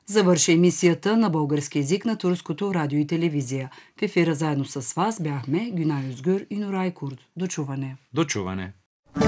Завърши емисията на български език на Турското радио и телевизия. В ефира заедно с вас бяхме Гюнай Özgür и Нурай Курд. До чуване! До чуване!